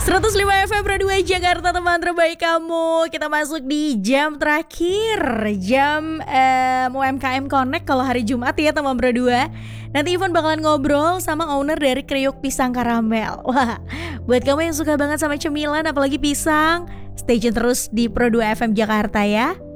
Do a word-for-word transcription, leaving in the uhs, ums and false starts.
seratus lima F M Pro dua Jakarta, teman terbaik kamu. Kita masuk di jam terakhir, jam um, U M K M Connect kalau hari Jumat ya teman Pro dua. Nanti Ivan bakalan ngobrol sama owner dari Kriuk Pisang Karamel. Wah, buat kamu yang suka banget sama cemilan apalagi pisang, stay tune terus di Pro dua F M Jakarta ya.